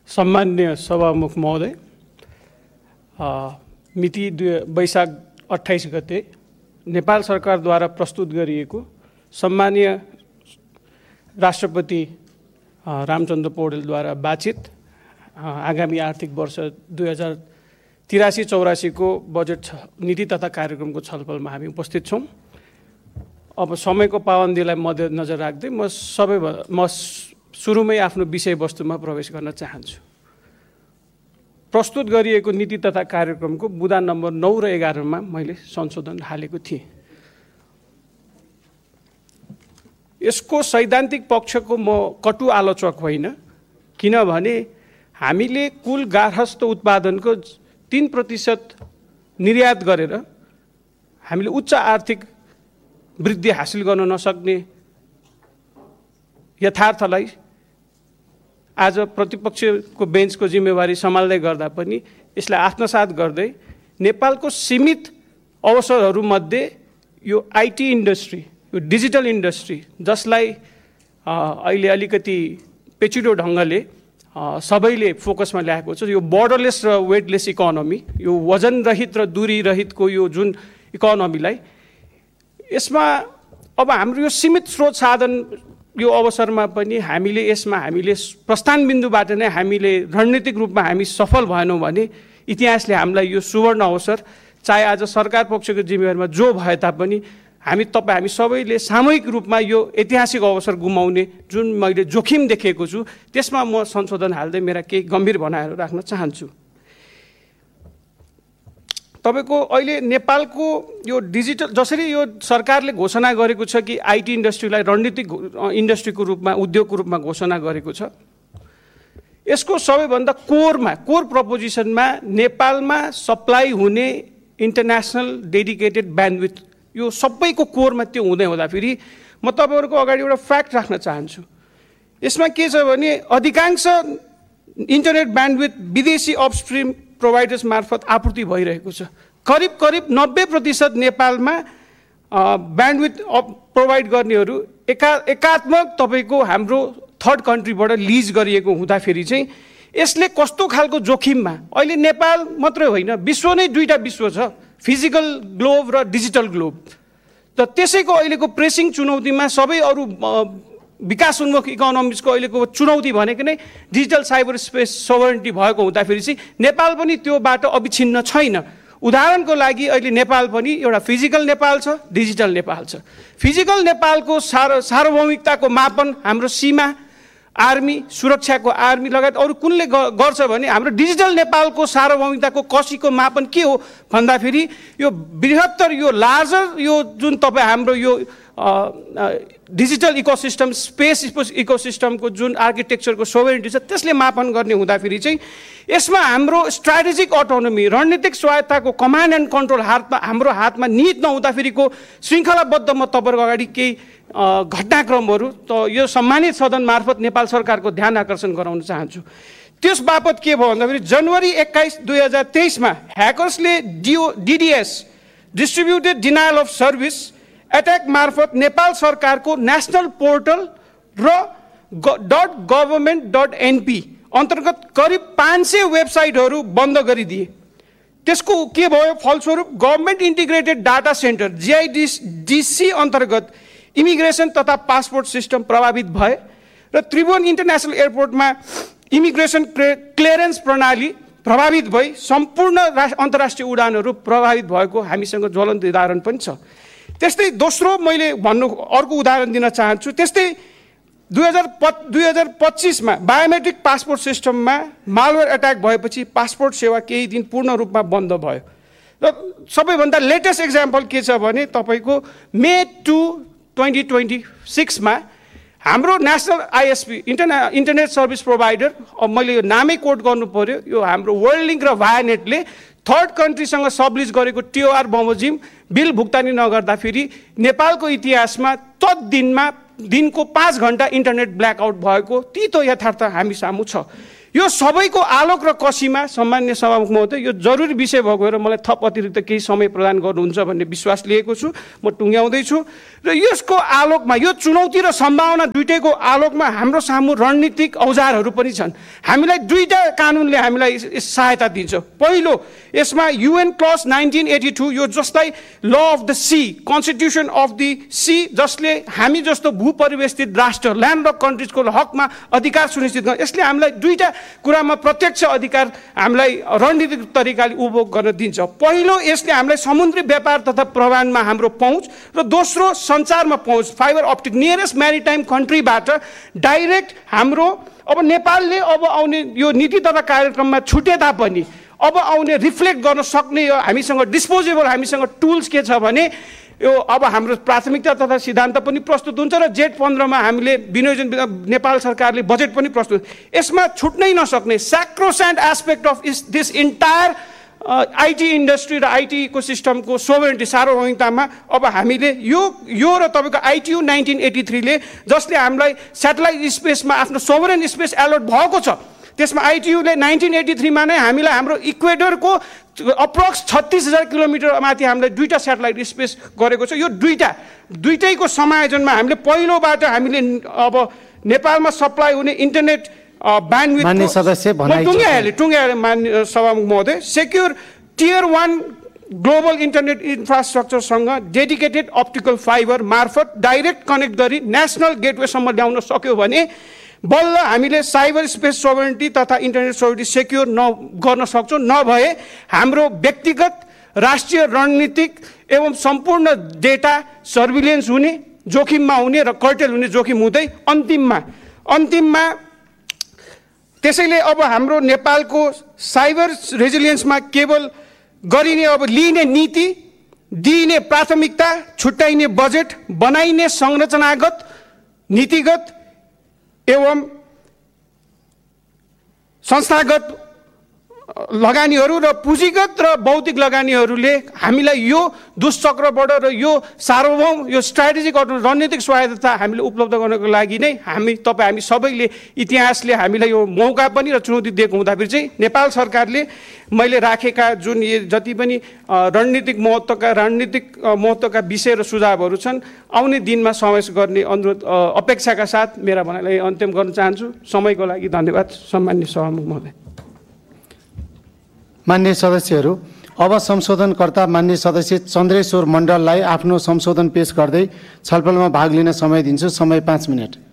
सम्मान्य सभामुख महोदय, मिति वैशाख 28 गते नेपाल सरकारद्वारा प्रस्तुत गरिएको सम्मान्य राष्ट्रपति रामचन्द्र पौडेलद्वारा वाचित आगामी आर्थिक वर्ष 2083-84 को बजेट नीति तथा कार्यक्रमको छलफलमा हामी उपस्थित छौँ। अब समयको पाबन्दीलाई मध्यनजर राख्दै म सुरुमै आफ्नो विषयवस्तुमा प्रवेश गर्न चाहन्छु। प्रस्तुत गरिएको नीति तथा कार्यक्रमको बुँदा नम्बर 9 र 11 मा मैले संशोधन हालेको थिएँ। यसको सैद्धान्तिक पक्षको म कटु आलोचक होइन, किनभने हामीले कुल गार्हस्थ उत्पादनको 3% निर्यात गरेर हामीले उच्च आर्थिक वृद्धि हासिल गर्न नसक्ने यथार्थलाई आज प्रतिपक्षको बेन्चको जिम्मेवारी सम्हाल्दै गर्दा पनि यसलाई आत्मसात गर्दै नेपालको सीमित अवसरहरूमध्ये यो आईटी इन्डस्ट्री, यो डिजिटल इन्डस्ट्री, जसलाई अहिले अलिकति पेचिडो ढङ्गले सबैले फोकसमा ल्याएको छ, यो बोर्डरलेस र वेटलेस इकोनोमी, यो वजन रहित र दूरी रहितको यो जुन इकोनोमीलाई, यसमा अब हाम्रो यो सीमित स्रोत साधन यो अवसरमा पनि हामीले प्रस्थान बिन्दुबाट नै हामीले रणनीतिक रूपमा हामी सफल भएनौँ भने इतिहासले हामीलाई यो सुवर्ण अवसर, चाहे आज सरकार पक्षको जिम्मेवारीमा जो भए तापनि हामी सबैले सामूहिक रूपमा यो ऐतिहासिक अवसर गुमाउने जुन मैले जोखिम देखेको छु, त्यसमा म संशोधन हाल्दै मेरा केही गम्भीर भनाइहरू राख्न चाहन्छु। तपाईको अहिले नेपालको यो डिजिटल, जसरी यो सरकारले घोषणा गरेको छ कि आईटी इन्डस्ट्रीलाई रणनीतिक इन्डस्ट्रीको रूपमा, उद्योगको रूपमा घोषणा गरेको छ, यसको सबैभन्दा कोर प्रपोजिसनमा नेपालमा सप्लाई हुने इन्टरनेसनल डेडिकेटेड ब्यान्डविथ, यो सबैको कोरमा त्यो हुँदाखेरि म तपाईहरुको अगाडि एउटा फ्याक्ट राख्न चाहन्छु। यसमा के छ भने अधिकांश इन्टरनेट ब्यान्डविथ विदेशी अपस्ट्रिम प्रोभाइडर्स मार्फत आपूर्ति भइरहेको छ। करिब 90% नेपालमा ब्यान्डविथ प्रोभाइड गर्नेहरू एकात्मक तपाईको हाम्रो थर्ड कन्ट्रीबाट लिज गरिएको हुँदाखेरि चाहिँ यसले कस्तो खालको जोखिममा, अहिले नेपाल मात्रै होइन विश्व नै दुईटा विश्व छ, फिजिकल ग्लोब र डिजिटल ग्लोब। त त्यसैको अहिलेको प्रेसिङ चुनौतीमा सबै अरू विकासोन्मुख इकोनोमिक्सको अहिलेको चुनौती भनेको नै डिजिटल साइबर स्पेस सोभरेनिटी भएको हुँदाखेरि चाहिँ नेपाल पनि त्यो बाटो अविच्छिन्न छैन। उदाहरणको लागि अहिले नेपाल पनि एउटा फिजिकल नेपाल छ, डिजिटल नेपाल छ। फिजिकल नेपालको सार्वभौमिकताको मापन हाम्रो सीमा, आर्मी, सुरक्षाको आर्मी लगायत अरू कुनले गर्छ भने हाम्रो डिजिटल नेपालको सार्वभौमिकताको कसीको मापन के हो भन्दाखेरि यो बृहत्तर, यो लार्जर, यो जुन तपाईँ हाम्रो यो डिजिटल इकोसिस्टम, स्पेस इकोसिस्टमको जुन आर्किटेक्चरको सोभरेनिटी छ त्यसले मापन गर्ने हुँदाखेरि चाहिँ यसमा हाम्रो स्ट्राटेजिक अटोनोमी, रणनीतिक स्वायत्तताको कमान्ड एन्ड कन्ट्रोल हाम्रो हातमा निहित नहुँदाखेरिको श्रृङ्खलाबद्ध म तपाईँहरूको अगाडि केही घटनाक्रमहरू त यो सम्मानित सदन मार्फत नेपाल सरकारको ध्यान आकर्षण गराउन चाहन्छु। त्यस बापत के भयो भन्दाखेरि जनवरी 21, 2023 मा ह्याकर्सले DDoS, distributed denial of service attack मार्फत नेपाल सरकारको नेसनल पोर्टल र .government.np अन्तर्गत करिब 500 वेबसाइटहरू बन्द गरिदिए। त्यसको के भयो फलस्वरूप government integrated data centre GIDC अन्तर्गत इमिग्रेसन तथा पासपोर्ट सिस्टम प्रभावित भए र त्रिभुवन इन्टरनेसनल एयरपोर्टमा इमिग्रेसन क्लियरेन्स प्रणाली प्रभावित भई सम्पूर्ण अन्तर्राष्ट्रिय उडानहरू प्रभावित भएको हामीसँग ज्वलन्त उदाहरण पनि छ। त्यस्तै दोस्रो मैले अर्को उदाहरण दिन चाहन्छु। त्यस्तै 2025 मा बायोमेट्रिक पासपोर्ट सिस्टममा मालवेयर एट्याक भएपछि पासपोर्ट सेवा केही दिन पूर्ण रूपमा बन्द भयो। र सबैभन्दा लेटेस्ट एक्जाम्पल के छ भने तपाईको मे 2, 2026 मा हाम्रो national ISP internet service provider, अब मैले यो नामै कोट गर्नु पर्यो, यो हाम्रो वर्ल्ड लिङ्क र भायानेटले थर्ड कन्ट्रीसँग सबलिज गरेको TOR बमोजिम बिल भुक्तानी नगर्दाखेरि नेपालको इतिहासमा दिनको 5 घण्टा इन्टरनेट ब्ल्याकआउट भएको तीतो यथार्थ हामी सामु छ। यो सबैको आलोक र कसीमा सम्मान्य सभामुख महोदय यो जरुरी विषय भएको र मलाई थप अतिरिक्त केही समय प्रदान गर्नुहुन्छ भन्ने विश्वास लिएको छु, म टुङ्ग्याउँदैछु। र यसको आलोकमा यो चुनौती र सम्भावना दुईटैको आलोकमा हाम्रो सामु रणनीतिक औजारहरू पनि छन्। हामीलाई दुईटा कानुनले हामीलाई सहायता दिन्छ। पहिलो, यसमा UN क्लज 1982 यो जसलाई law of the C, constitution of the C, जसले हामी जस्तो भूपरिवेष्टित राष्ट्र ल्यान्ड लक कन्ट्रिजको हकमा अधिकार सुनिश्चित गर्न, यसले हामीलाई दुईटा कुरामा प्रत्यक्ष अधिकार हामीलाई रणनीतिक तरिकाले उपभोग गर्न दिन्छ। पहिलो, यसले हामीलाई समुद्री व्यापार तथा प्रवाहमा हाम्रो पहुँच, र दोस्रो सञ्चारमा पहुँच, फाइबर अप्टिक नियरेस्ट म्यारिटाइम कन्ट्रीबाट डाइरेक्ट हाम्रो अब नेपालले अब आउने यो नीति तथा कार्यक्रममा छुटे तापनि अब आउने रिफ्लेक्ट गर्न सक्ने यो हामीसँग डिस्पोजेबल हामीसँग टुल्स के छ भने यो अब हाम्रो प्राथमिकता तथा सिद्धान्त पनि प्रस्तुत हुन्छ र जेठ 15 मा हामीले विनियोजन नेपाल सरकारले बजेट पनि प्रस्तुत, यसमा छुट्नै नसक्ने सैक्रोसैन्ट aspect of this entire IT industry र आईटी इकोसिस्टमको सोभरेनिटी सार्वभौमिकतामा अब हामीले यो र तपाईँको ITU 1983 ले जसले हामीलाई स्याटेलाइट स्पेसमा आफ्नो सोभरेन स्पेस एलोट भएको छ, त्यसमा ITU ले 1983 मा नै हामीलाई हाम्रो इक्वेडरको अप्रोक्स 36,000 किलोमिटर माथि हामीलाई दुईटा स्याटेलाइट स्पेस गरेको छ। यो दुईटैको समायोजनमा हामीले पहिलोबाट हामीले अब नेपालमा सप्लाई हुने इन्टरनेट ब्यान्डविड्थ मान्य सदस्य टुङ्ग्याले मान्य सभामुख महोदय secure tier 1 global internet इन्फ्रास्ट्रक्चरसँग dedicated optical fibre मार्फत डाइरेक्ट कनेक्ट गरी नेसनल गेटवेसम्म ल्याउन सक्यो भने बल्ल हामीले साइबर स्पेस सोभरेनिटी तथा इन्टरनेट सोभरेनिटी सेक्युर गर्न सक्छौँ। नभए हाम्रो व्यक्तिगत राष्ट्रिय रणनीतिक एवं सम्पूर्ण डेटा सर्भिलेन्स हुने जोखिममा हुने र कर्टेल हुने जोखिम हुँदै अन्तिममा त्यसैले अब हाम्रो नेपालको साइबर रेजिलियन्समा केवल गरिने अब लिने नीति, दिइने प्राथमिकता, छुट्याइने बजेट, बनाइने संरचनागत नीतिगत एवं संस्थागत लगानीहरू र पुँजीगत र बौद्धिक लगानीहरूले हामीलाई यो दुष्चक्रबाट र यो सार्वभौम यो स्ट्राटेजिक रणनीतिक सहायता हामीले उपलब्ध गर्नको लागि नै हामी सबैले इतिहासले हामीलाई यो मौका पनि र चुनौती दिएको हुँदाखेरि चाहिँ नेपाल सरकारले मैले राखेका जुन जति पनि रणनीतिक महत्त्वका विषय र सुझावहरू छन् आउने दिनमा समावेश गर्ने अनुरोध अपेक्षाका साथ मेरा भनाइलाई अन्त्यम गर्न चाहन्छु। समयको लागि धन्यवाद सम्माननीय सभामुख महोदय। मान्य सदस्यहरू, अब संशोधनकर्ता मान्य सदस्य चन्द्रेश्वर मण्डललाई आफ्नो संशोधन पेश गर्दै छलफलमा भाग लिन समय दिन्छु। समय 5 मिनट।